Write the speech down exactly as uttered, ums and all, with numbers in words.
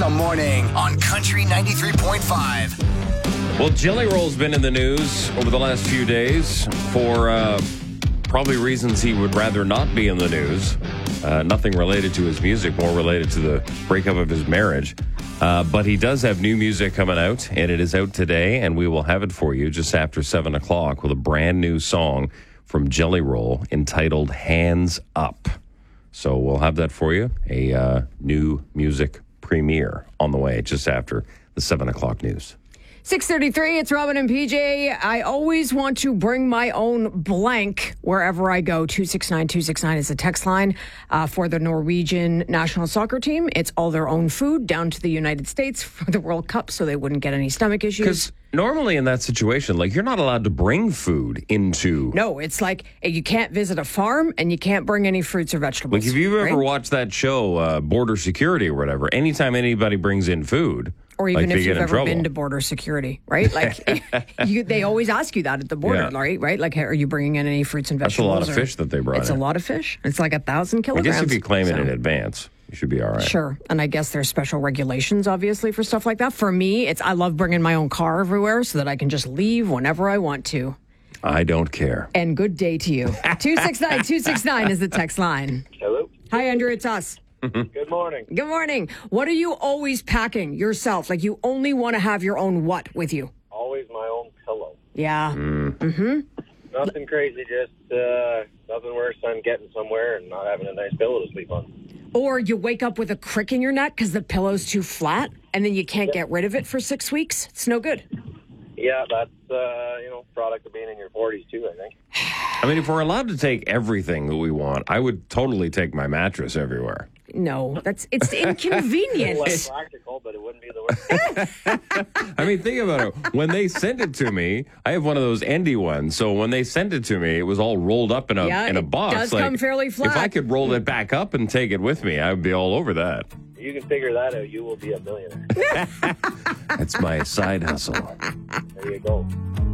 the morning on Country ninety-three point five. Well, Jelly Roll's been in the news over the last few days for uh, probably reasons he would rather not be in the news. Uh, nothing related to his music, more related to the breakup of his marriage. Uh, but he does have new music coming out, and it is out today, and we will have it for you just after seven o'clock with a brand new song from Jelly Roll entitled Hands Up. So we'll have that for you, a uh, new music premiere on the way just after the seven o'clock news. six thirty-three, it's Robin and P J. I always want to bring my own blank wherever I go. two six nine two six nine is the text line uh, for the Norwegian national soccer team. It's all their own food down to the United States for the World Cup so they wouldn't get any stomach issues. Because normally in that situation, like, you're not allowed to bring food into... No, it's like you can't visit a farm and you can't bring any fruits or vegetables. Like, if you've ever right? watched that show, uh, Border Security or whatever, anytime anybody brings in food... Or even like, if you've ever trouble. been to border security, right? Like, you, they always ask you that at the border, Yeah. right? Right? Like, are you bringing in any fruits and That's a vegetables? lot of or- fish that they brought It's in. a lot of fish. It's like a thousand I kilograms. guess if you claim it So- in advance, you should be all right. Sure. And I guess there's special regulations, obviously, for stuff like that. For me, it's I love bringing my own car everywhere so that I can just leave whenever I want to. I don't care. And good day to you. two six nine two six nine is the text line. Hello. Hi, Andrew. It's us. Good morning. Good morning. What are you always packing yourself? Like, you only want to have your own what with you? Always my own pillow. Yeah. Mm. Nothing crazy, just uh, nothing worse than getting somewhere and not having a nice pillow to sleep on. Or you wake up with a crick in your neck because the pillow's too flat, and then you can't get rid of it for six weeks. It's no good. Yeah, that's uh, you know, product of being in your forties too, I think. I mean, if we're allowed to take everything that we want, I would totally take my mattress everywhere. No, that's it's A little inconvenient. less practical, but it wouldn't be the worst. I mean, think about it. When they sent it to me, I have one of those Endy ones. So when they sent it to me, it was all rolled up in a Yeah, in a it box. does like, come fairly If I flat. could roll it back up and take it with me, I would be all over that. You can figure that out, you will be a millionaire. That's my side hustle. There you go.